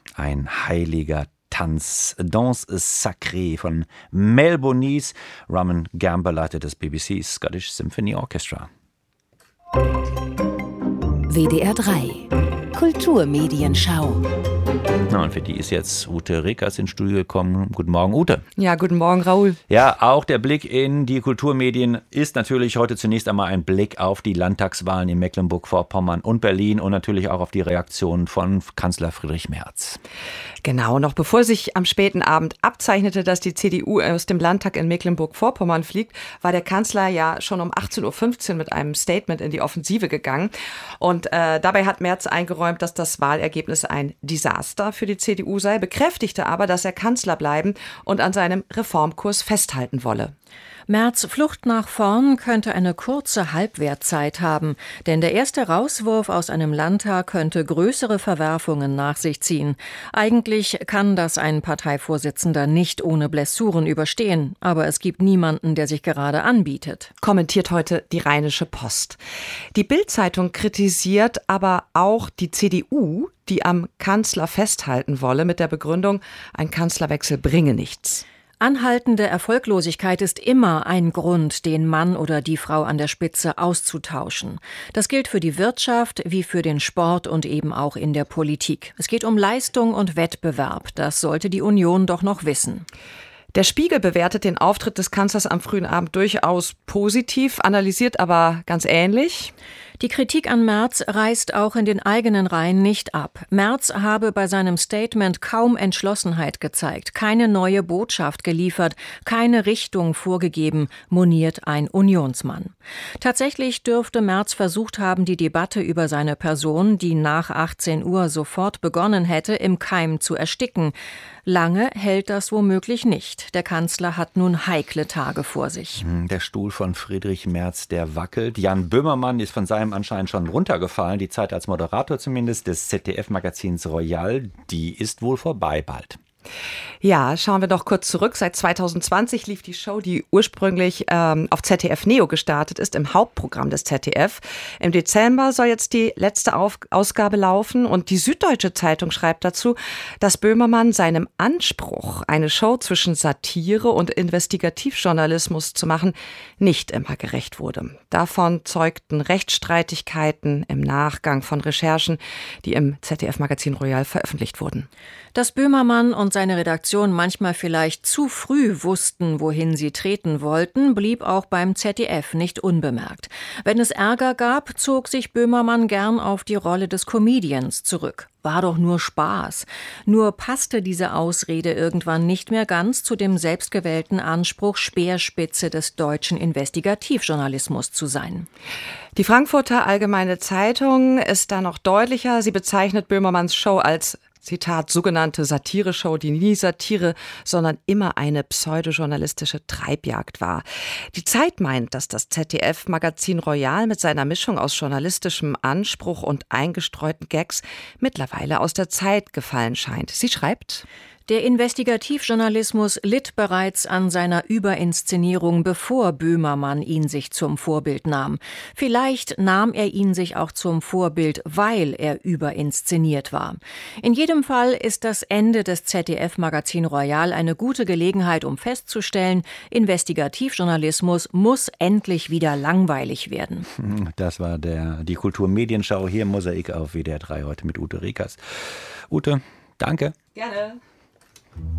Ein heiliger Tanz, Danse Sacrée von Mel Bonis. Roman Gamber leitet das BBC Scottish Symphony Orchestra. WDR 3 Kulturmedienschau. Na, und für die ist jetzt Ute Rekas ins Studio gekommen. Guten Morgen, Ute. Ja, guten Morgen, Raoul. Ja, auch der Blick in die Kulturmedien ist natürlich heute zunächst einmal ein Blick auf die Landtagswahlen in Mecklenburg-Vorpommern und Berlin und natürlich auch auf die Reaktion von Kanzler Friedrich Merz. Genau, noch bevor sich am späten Abend abzeichnete, dass die CDU aus dem Landtag in Mecklenburg-Vorpommern fliegt, war der Kanzler ja schon um 18.15 Uhr mit einem Statement in die Offensive gegangen. Und dabei hat Merz eingeräumt, dass das Wahlergebnis ein Desaster für die CDU sei, bekräftigte aber, dass er Kanzler bleiben und an seinem Reformkurs festhalten wolle. Merz' Flucht nach vorn könnte eine kurze Halbwertzeit haben, denn der erste Rauswurf aus einem Landtag könnte größere Verwerfungen nach sich ziehen. Eigentlich kann das ein Parteivorsitzender nicht ohne Blessuren überstehen, aber es gibt niemanden, der sich gerade anbietet. Kommentiert heute die Rheinische Post. Die Bild-Zeitung kritisiert aber auch die CDU, die am Kanzler festhalten wolle, mit der Begründung, ein Kanzlerwechsel bringe nichts. Anhaltende Erfolglosigkeit ist immer ein Grund, den Mann oder die Frau an der Spitze auszutauschen. Das gilt für die Wirtschaft wie für den Sport und eben auch in der Politik. Es geht um Leistung und Wettbewerb. Das sollte die Union doch noch wissen. Der Spiegel bewertet den Auftritt des Kanzlers am frühen Abend durchaus positiv, analysiert aber ganz ähnlich. Die Kritik an Merz reißt auch in den eigenen Reihen nicht ab. Merz habe bei seinem Statement kaum Entschlossenheit gezeigt, keine neue Botschaft geliefert, keine Richtung vorgegeben, moniert ein Unionsmann. Tatsächlich dürfte Merz versucht haben, die Debatte über seine Person, die nach 18 Uhr sofort begonnen hätte, im Keim zu ersticken. Lange hält das womöglich nicht. Der Kanzler hat nun heikle Tage vor sich. Der Stuhl von Friedrich Merz, der wackelt. Jan Böhmermann ist von seinem anscheinend schon runtergefallen. Die Zeit als Moderator zumindest des ZDF-Magazins Royal, die ist wohl vorbei bald. Ja, schauen wir doch kurz zurück. Seit 2020 lief die Show, die ursprünglich auf ZDF Neo gestartet ist, im Hauptprogramm des ZDF. Im Dezember soll jetzt die letzte Ausgabe laufen und die Süddeutsche Zeitung schreibt dazu, dass Böhmermann seinem Anspruch, eine Show zwischen Satire und Investigativjournalismus zu machen, nicht immer gerecht wurde. Davon zeugten Rechtsstreitigkeiten im Nachgang von Recherchen, die im ZDF-Magazin Royal veröffentlicht wurden. Dass Böhmermann und seine Redaktion manchmal vielleicht zu früh wussten, wohin sie treten wollten, blieb auch beim ZDF nicht unbemerkt. Wenn es Ärger gab, zog sich Böhmermann gern auf die Rolle des Comedians zurück. War doch nur Spaß. Nur passte diese Ausrede irgendwann nicht mehr ganz zu dem selbstgewählten Anspruch, Speerspitze des deutschen Investigativjournalismus zu sein. Die Frankfurter Allgemeine Zeitung ist da noch deutlicher. Sie bezeichnet Böhmermanns Show als Zitat, sogenannte Satire-Show, die nie Satire, sondern immer eine pseudojournalistische Treibjagd war. Die Zeit meint, dass das ZDF-Magazin Royal mit seiner Mischung aus journalistischem Anspruch und eingestreuten Gags mittlerweile aus der Zeit gefallen scheint. Sie schreibt: Der Investigativjournalismus litt bereits an seiner Überinszenierung, bevor Böhmermann ihn sich zum Vorbild nahm. Vielleicht nahm er ihn sich auch zum Vorbild, weil er überinszeniert war. In jedem Fall ist das Ende des ZDF-Magazin Royal eine gute Gelegenheit, um festzustellen, Investigativjournalismus muss endlich wieder langweilig werden. Das war die Kulturmedienschau hier im Mosaik auf WDR 3 heute mit Ute Rekas. Ute, danke. Gerne.